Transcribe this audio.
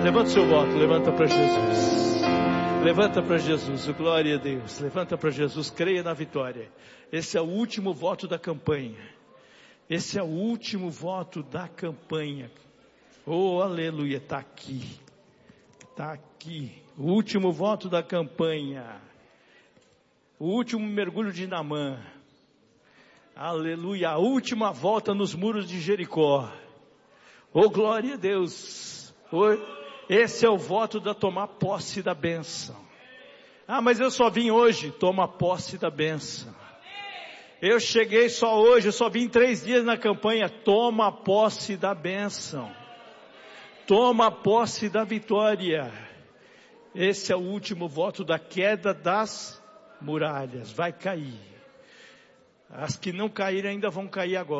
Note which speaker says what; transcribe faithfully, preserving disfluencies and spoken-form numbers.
Speaker 1: Levanta o seu voto, levanta para Jesus. Levanta para Jesus, glória a Deus. Levanta para Jesus, creia na vitória. Esse é o último voto da campanha. Esse é o último voto da campanha. Oh, aleluia, está aqui. Está aqui. O último voto da campanha. O último mergulho de Naamã. Aleluia, a última volta nos muros de Jericó. Oh, glória a Deus. Oh, esse é o voto da tomar posse da bênção. Ah, mas eu só vim hoje. Toma posse da bênção. Eu cheguei só hoje, eu só vim três dias na campanha. Toma posse da bênção. Toma posse da vitória. Esse é o último voto da queda das muralhas. Vai cair. As que não caíram ainda vão cair agora.